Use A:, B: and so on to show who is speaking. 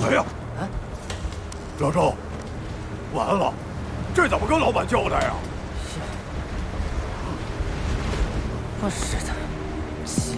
A: 哎呀，老周，完了，这怎么跟老板交代呀？
B: 不是的。